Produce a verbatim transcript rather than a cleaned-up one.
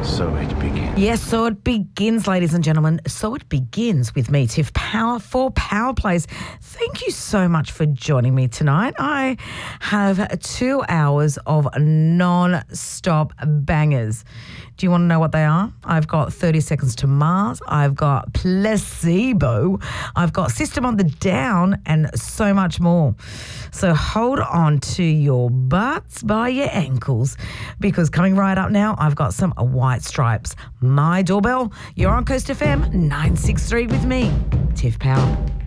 So it begins. Yes, so it begins, ladies and gentlemen. So it begins with me, Tiff Power, for Power Plays. Thank you so much for joining me tonight. I have two hours of non-stop bangers. Do you want to know what they are? I've got thirty Seconds to Mars. I've got Placebo. I've got System on the Down and so much more. So hold on to your butts by your ankles, because coming right up now, I've got some White Stripes. My Doorbell. You're on Coast F M nine six three with me, Tiff Power.